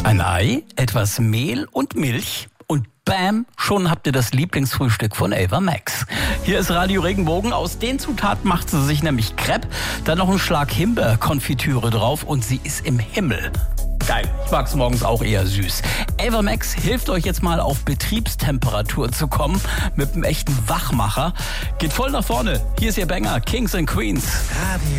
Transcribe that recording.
Ein Ei, etwas Mehl und Milch und bam, schon habt ihr das Lieblingsfrühstück von Ava Max. Hier ist Radio Regenbogen. Aus den Zutaten macht sie sich nämlich Crepe, dann noch einen Schlag Himbeerkonfitüre drauf und sie ist im Himmel. Geil, ich mag's morgens auch eher süß. Ava Max hilft euch jetzt mal auf Betriebstemperatur zu kommen mit einem echten Wachmacher. Geht voll nach vorne. Hier ist ihr Banger, Kings and Queens.